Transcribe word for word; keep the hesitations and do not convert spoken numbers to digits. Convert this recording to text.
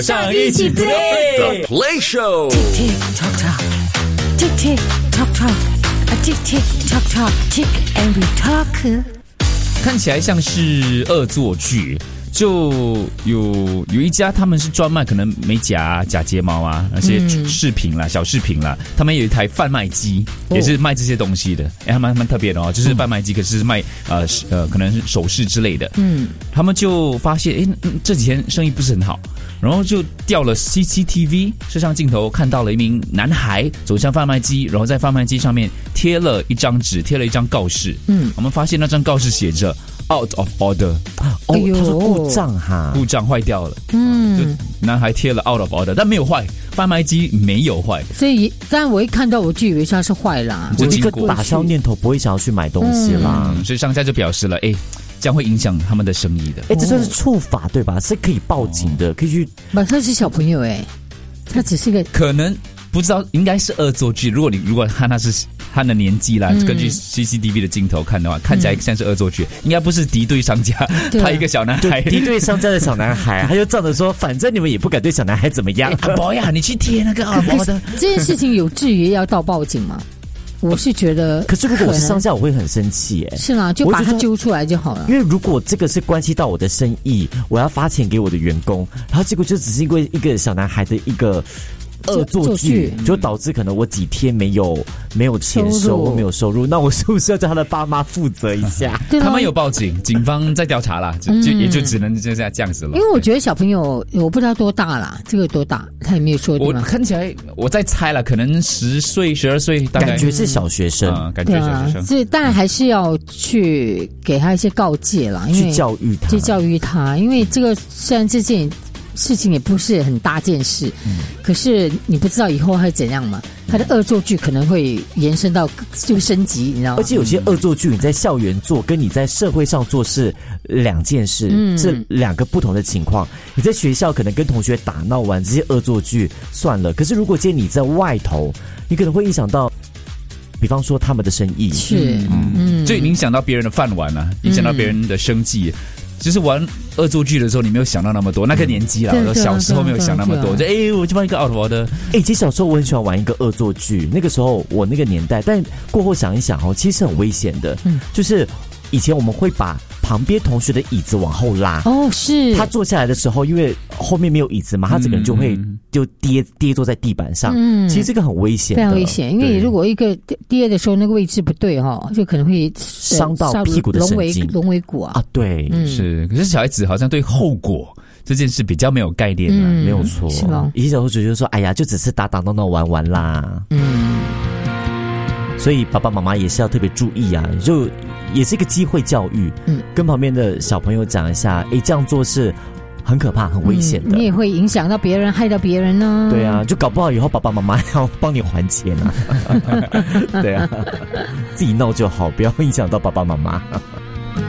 上一起 play The Play Show Tick tock tock, tick tick tock tock, a tick tick tock tock, tick and we talk. 看起来像是恶作剧，就有有一家他们是专卖可能美甲啊、假睫毛啊那些饰品啦、嗯、小饰品啦，他们有一台贩卖机，也是卖这些东西的，哎、哦，还蛮蛮特别的哦，就是贩卖机，可是是卖呃呃可能是首饰之类的，嗯，他们就发现哎、嗯、这几天生意不是很好。然后就调了 C C T V 摄像镜头，看到了一名男孩走向贩卖机，然后在贩卖机上面贴了一张纸，贴了一张告示。嗯，我们发现那张告示写着 out of order， 哦，他说故障哈， 故障坏掉了。嗯，就男孩贴了 out of order， 但没有坏，贩卖机没有坏。 所以，刚才我一看到我就以为它是坏啦， 我一个打消念头不会想要去买东西啦。 嗯、所以商家就表示了，哎。这样会影响他们的生意的。 哎，这算是触法对吧？是可以报警的，可以去。 不，他是小朋友哎，他只是个可能不知道，应该是恶作剧。如果你如果看他是他的年纪啦，嗯、根据 C C T V 的镜头看的话，看起来像是恶作剧，嗯、应该不是敌对商家，他一个小男孩， 敌对商家的小男孩，他就仗着说，反正你们也不敢对小男孩怎么样。 啊，不呀，你去贴那个啊， 我的这件事情有至于要到报警吗？我是觉得， 可是如果我是商家，我会很生气耶。 是啦，就把它揪出来就好了。 因为如果这个是关系到我的生意，我要发钱给我的员工，然后结果就只是因为一个小男孩的一个恶作剧，就导致可能我几天没有没有钱收，我没有收入，那我是不是要叫他的爸妈负责一下？ 他们有报警，警方在调查啦，就就也就只能就这样子了。 因为我觉得小朋友，我不知道多大啦，这个多大，他也没有说对吗？ 我看起来，我在猜了，可能十岁、十二岁，大概感觉是小学生， 嗯、感觉小学生。 这当然还是要去给他一些告诫啦，因为去教育他， 去教育他，因为这个虽然这件事情也不是很大件事，嗯、可是你不知道以后会怎样嘛？他的恶作剧可能会延伸到就升级，你知道吗？ 而且有些恶作剧你在校园做，跟你在社会上做是两件事，嗯、是两个不同的情况。你在学校可能跟同学打闹完这些恶作剧算了，可是如果今天你在外头，你可能会影响到。比方说他们的生意是， 嗯，就影响到别人的饭碗啊，影响到别人的生计。就是玩恶作剧的时候，你没有想到那么多，那个年纪啦，我小时候没有想那么多，就哎，我就放一个 out of order。 哎，其实小时候我很喜欢玩一个恶作剧，那个时候我那个年代，但过后想一想哦，其实很危险的，嗯，就是以前我们会把旁边同学的椅子往后拉， 哦，是他坐下来的时候，因为后面没有椅子嘛，他整个人就会就跌跌坐在地板上。嗯，其实这个很危险的， 非常危险，因为如果一个跌的时候那个位置不对哈，就可能会伤到屁股的神经， 龙尾骨啊。 啊，对， 嗯、是。可是小孩子好像对后果这件事比较没有概念了， 嗯、没有错。以前小时候觉得说，哎呀，就只是打打闹闹玩玩啦。嗯。所以爸爸妈妈也是要特别注意啊，就也是一个机会教育，嗯，跟旁边的小朋友讲一下，哎，这样做是很可怕、很危险的、 嗯，你也会影响到别人，害到别人呢、啊。 对啊，就搞不好以后爸爸妈妈要帮你还钱啊。对啊，自己闹就好，不要影响到爸爸妈妈。